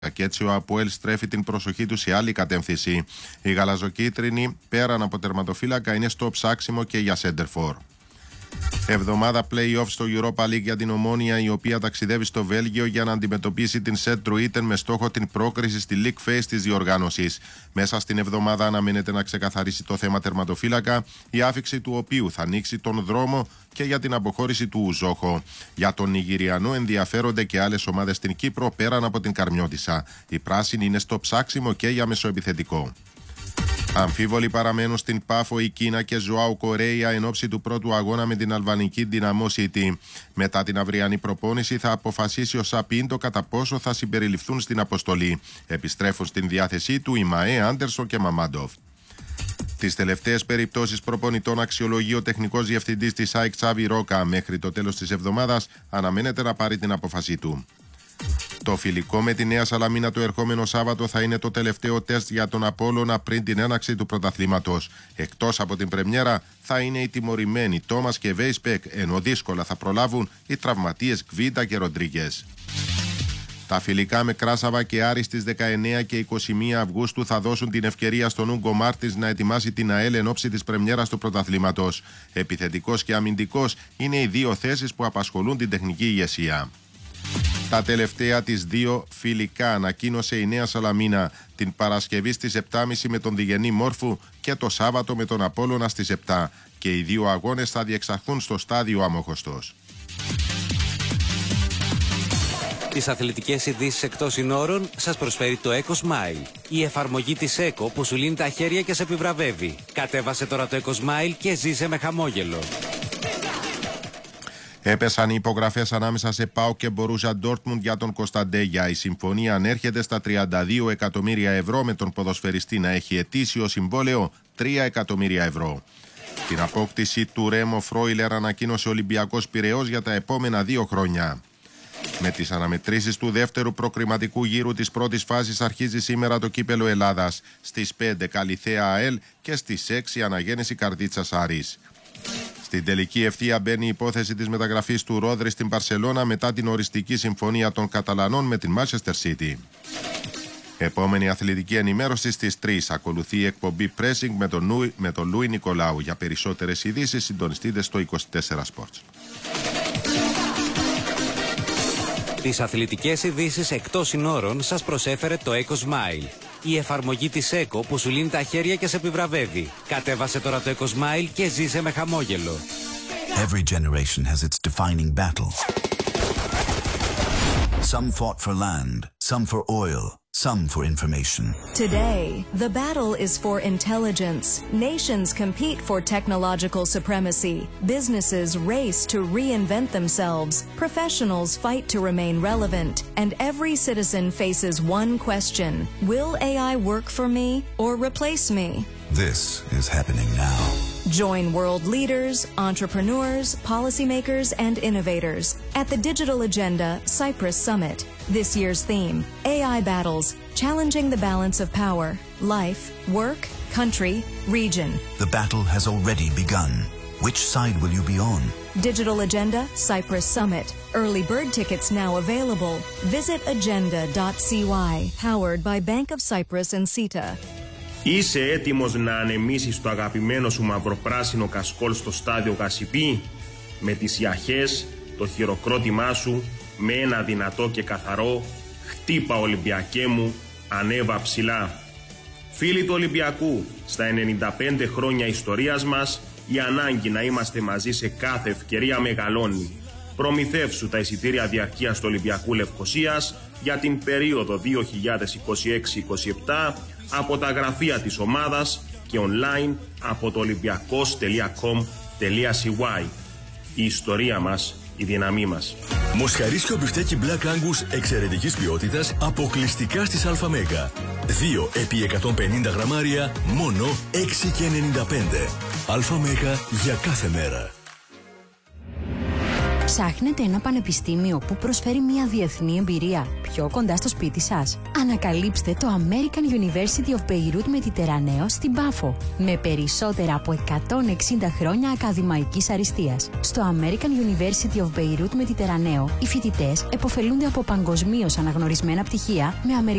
Και έτσι ο ΑΠΟΕΛ στρέφει την προσοχή του σε άλλη κατεύθυνση. Η γαλαζοκίτρινη πέραν από τερματοφύλακα είναι στο ψάξιμο και για σέντερφορ. Εβδομάδα play-off στο Europa League για την Ομόνοια, η οποία ταξιδεύει στο Βέλγιο για να αντιμετωπίσει την Σεντ Ρουίτεν με στόχο την πρόκριση στη League Phase της διοργάνωσης. Μέσα στην εβδομάδα αναμένεται να ξεκαθαρίσει το θέμα τερματοφύλακα, η άφιξη του οποίου θα ανοίξει τον δρόμο και για την αποχώρηση του Ουζόχο. Για τον Νιγηριανό ενδιαφέρονται και άλλες ομάδες στην Κύπρο πέραν από την Καρμιώτισσα. Οι πράσινοι είναι στο ψάξιμο και για μεσοεπιθετικό. Αμφίβολοι παραμένουν στην Πάφο η Κίνα και Ζωάου Κορέια εν ώψη του πρώτου αγώνα με την αλβανική Δυναμό City. Μετά την αυριανή προπόνηση θα αποφασίσει ο Σαπίντο κατά πόσο θα συμπεριληφθούν στην αποστολή. Επιστρέφουν στην διάθεσή του οι Μαέ, Άντερσον και Μαμάντοφ. Τις τελευταίες περιπτώσεις προπονητών αξιολογεί ο τεχνικός διευθυντής της ΑΕΚ Τσάβι Ρόκα. Μέχρι το τέλος της εβδομάδας αναμένεται να πάρει την απόφασή του. Το φιλικό με τη Νέα Σαλαμίνα το ερχόμενο Σάββατο θα είναι το τελευταίο τεστ για τον Απόλλωνα πριν την έναρξη του πρωταθλήματος. Εκτός από την πρεμιέρα θα είναι οι τιμωρημένοι Τόμας και Βέισπεκ, ενώ δύσκολα θα προλάβουν οι τραυματίες Γκβίντα και Ροντρίγκες. Τα φιλικά με Κράσαβα και Άρη στις 19 και 21 Αυγούστου θα δώσουν την ευκαιρία στον Ούγκο Μάρτις να ετοιμάσει την ΑΕΛ εν ώψη της πρεμιέρας του πρωταθλήματος. Επιθετικός και αμυντικός είναι οι δύο θέσεις που απασχολούν την τεχνική ηγεσία. Τα τελευταία της δύο φιλικά ανακοίνωσε η Νέα Σαλαμίνα την Παρασκευή στις 7.30 με τον Διγενή Μόρφου και το Σάββατο με τον Απόλλωνα στις 7. Και οι δύο αγώνες θα διεξαχθούν στο στάδιο Αμόχωστος. Τις αθλητικές ειδήσεις εκτός συνόρων σας προσφέρει το EcoSmile. Η εφαρμογή της Eco που σου λύνει τα χέρια και σε επιβραβεύει. Κατέβασε τώρα το EcoSmile και ζήσε με χαμόγελο. Έπεσαν οι υπογραφές ανάμεσα σε ΠΑΟΚ και Μπορούσια Ντόρτμουντ για τον Κωνσταντέγια. Η συμφωνία ανέρχεται στα 32 εκατομμύρια ευρώ με τον ποδοσφαιριστή να έχει ετήσιο συμβόλαιο 3 εκατομμύρια ευρώ. Την απόκτηση του Ρέμο Φρόιλερ ανακοίνωσε ο Ολυμπιακός Πειραιώς για τα επόμενα 2 χρόνια. Με τις αναμετρήσεις του δεύτερου προκριματικού γύρου της πρώτης φάσης αρχίζει σήμερα το κύπελο Ελλάδας. Στις 5 Καλιθέα ΑΕΛ και στις 6 Αναγέννηση Καρδίτσας Άρης. Στην τελική ευθεία μπαίνει η υπόθεση της μεταγραφής του Ρόδρυ στην Μπαρσελόνα μετά την οριστική συμφωνία των Καταλανών με την Manchester City. Επόμενη αθλητική ενημέρωση στις 3. Ακολουθεί η εκπομπή Pressing με τον Λούι Νικολάου. Για περισσότερες ειδήσεις συντονιστείτε στο 24 Sports. Τις αθλητικές ειδήσεις εκτός συνόρων σας προσέφερε το EcoSmile. Η εφαρμογή της Eco που σου λύνει τα χέρια και σε επιβραβεύει. Κατέβασε τώρα το EcoSmile και ζήσε με χαμόγελο. Every generation has its defining battle. Some fought for land, some for oil, some for information. Today, the battle is for intelligence. Nations compete for technological supremacy. Businesses race to reinvent themselves. Professionals fight to remain relevant. And every citizen faces one question. Will AI work for me or replace me? This is happening now. Join world leaders, entrepreneurs, policymakers, and innovators at the Digital Agenda Cyprus Summit. This year's theme, AI Battles, Challenging the Balance of Power, Life, Work, Country, Region. The battle has already begun. Which side will you be on? Digital Agenda Cyprus Summit. Early bird tickets now available. Visit agenda.cy, powered by Bank of Cyprus and CETA. Είσαι έτοιμος να ανεμίσεις το αγαπημένο σου μαυροπράσινο κασκόλ στο στάδιο Γασιπί? Με τις ιαχές, το χειροκρότημά σου, με ένα δυνατό και καθαρό «Χτύπα Ολυμπιακέ μου, ανέβα ψηλά». Φίλοι του Ολυμπιακού, στα 95 χρόνια ιστορίας μας, η ανάγκη να είμαστε μαζί σε κάθε ευκαιρία μεγαλώνει. Προμηθεύσου τα εισιτήρια διαρκείας του Ολυμπιακού Λευκωσίας για την περίοδο 2026-27 από τα γραφεία της ομάδας και online από το olympiakos.com.cy. Η ιστορία μας, η δύναμή μας. Μοσχαρίσιο μπιφτέκι Black Angus εξαιρετικής ποιότητας αποκλειστικά στις ΑΜΕΓΑ. 2 επί 150 γραμμάρια, μόνο 6,95. ΑΜΕΓΑ για κάθε μέρα. Ψάχνετε ένα πανεπιστήμιο που προσφέρει μια διεθνή εμπειρία πιο κοντά στο σπίτι σας? Ανακαλύψτε το American University of Beirut Mediterraneo στην Πάφο, με περισσότερα από 160 χρόνια ακαδημαϊκής αριστείας. Στο American University of Beirut Mediterraneo, οι φοιτητές επωφελούνται από παγκοσμίως αναγνωρισμένα πτυχία με